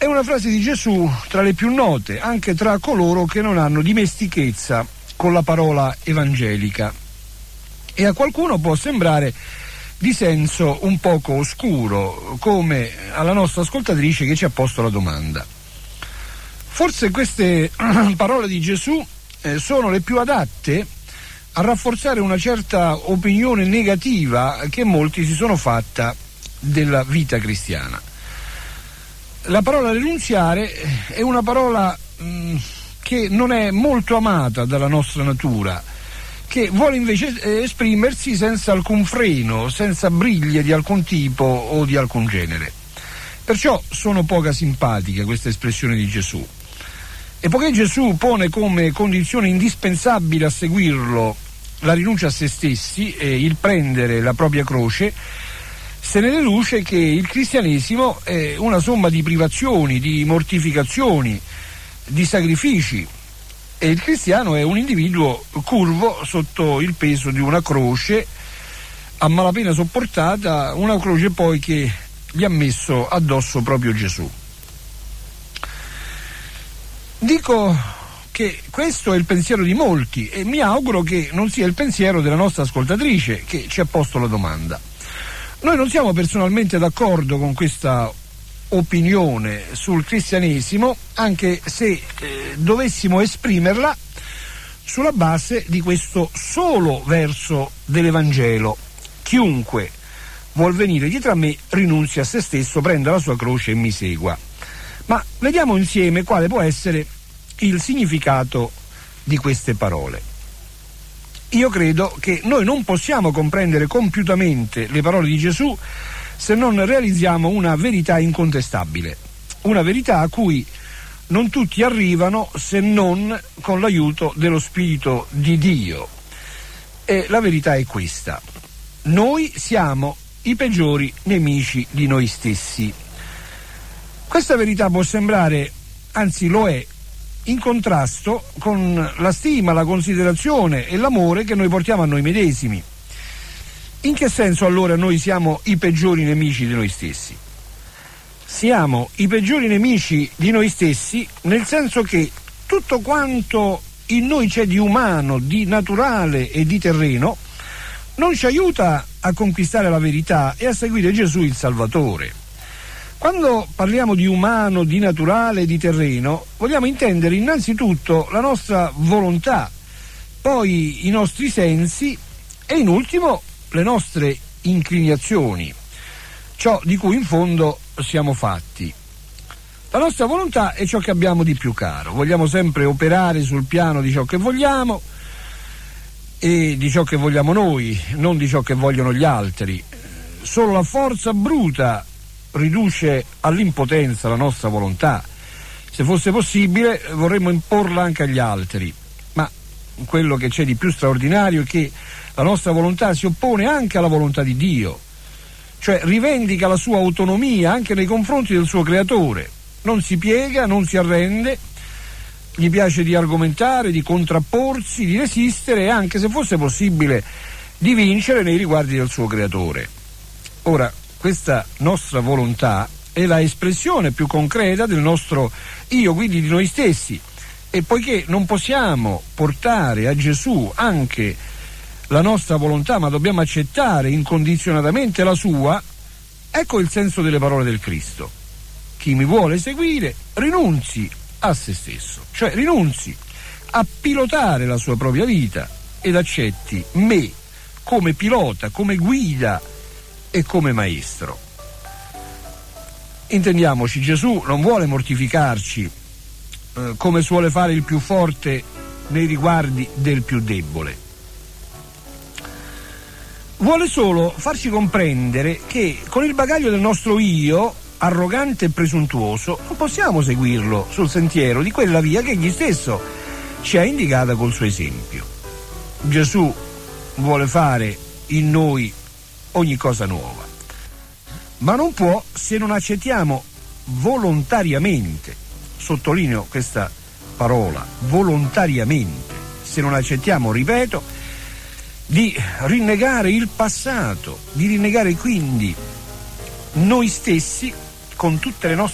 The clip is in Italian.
È una frase di Gesù tra le più note, anche tra coloro che non hanno dimestichezza con la parola evangelica. E a qualcuno può sembrare di senso un poco oscuro, come alla nostra ascoltatrice che ci ha posto la domanda. Forse queste parole di Gesù sono le più adatte a rafforzare una certa opinione negativa che molti si sono fatta della vita cristiana. La parola rinunziare è una parola che non è molto amata dalla nostra natura, che vuole invece esprimersi senza alcun freno, senza briglie di alcun tipo o di alcun genere. Perciò sono poco simpatiche queste espressioni di Gesù. E poiché Gesù pone come condizione indispensabile a seguirlo la rinuncia a se stessi e il prendere la propria croce, se ne deduce che il cristianesimo è una somma di privazioni, di mortificazioni, di sacrifici, e il cristiano è un individuo curvo sotto il peso di una croce a malapena sopportata, una croce poi che gli ha messo addosso proprio Gesù. Dico che questo è il pensiero di molti e mi auguro che non sia il pensiero della nostra ascoltatrice che ci ha posto la domanda. Noi non siamo personalmente d'accordo con questa opinione sul cristianesimo, anche se dovessimo esprimerla sulla base di questo solo verso dell'Evangelo: chiunque vuol venire dietro a me rinunzi a se stesso, prenda la sua croce e mi segua. Ma vediamo insieme quale può essere il significato di queste parole. Io credo che noi non possiamo comprendere compiutamente le parole di Gesù se non realizziamo una verità incontestabile, una verità a cui non tutti arrivano se non con l'aiuto dello Spirito di Dio. E la verità è questa: noi siamo i peggiori nemici di noi stessi. Questa verità può sembrare, anzi lo è, in contrasto con la stima, la considerazione e l'amore che noi portiamo a noi medesimi. In che senso allora noi siamo i peggiori nemici di noi stessi? Siamo i peggiori nemici di noi stessi nel senso che tutto quanto in noi c'è di umano, di naturale e di terreno non ci aiuta a conquistare la verità e a seguire Gesù il Salvatore. Quando parliamo di umano, di naturale e di terreno, vogliamo intendere innanzitutto la nostra volontà, poi i nostri sensi e in ultimo le nostre inclinazioni, ciò di cui in fondo siamo fatti. La nostra volontà è ciò che abbiamo di più caro, vogliamo sempre operare sul piano di ciò che vogliamo e di ciò che vogliamo noi, non di ciò che vogliono gli altri. Solo la forza bruta riduce all'impotenza la nostra volontà. Se fosse possibile vorremmo imporla anche agli altri, ma quello che c'è di più straordinario è che la nostra volontà si oppone anche alla volontà di Dio, cioè rivendica la sua autonomia anche nei confronti del suo creatore, non si piega, non si arrende, gli piace di argomentare, di contrapporsi, di resistere e anche, se fosse possibile, di vincere nei riguardi del suo creatore. Ora, questa nostra volontà è la espressione più concreta del nostro io, quindi di noi stessi, e poiché non possiamo portare a Gesù anche la nostra volontà, ma dobbiamo accettare incondizionatamente la sua, ecco il senso delle parole del Cristo: chi mi vuole seguire rinunzi a se stesso, cioè rinunzi a pilotare la sua propria vita ed accetti me come pilota, come guida e come maestro. Intendiamoci, Gesù non vuole mortificarci come suole fare il più forte nei riguardi del più debole. Vuole solo farci comprendere che con il bagaglio del nostro io, arrogante e presuntuoso, non possiamo seguirlo sul sentiero di quella via che egli stesso ci ha indicata col suo esempio. Gesù vuole fare in noi ogni cosa nuova, ma non può se non accettiamo volontariamente, sottolineo questa parola, volontariamente, se non accettiamo, ripeto, di rinnegare il passato, di rinnegare quindi noi stessi con tutte le nostre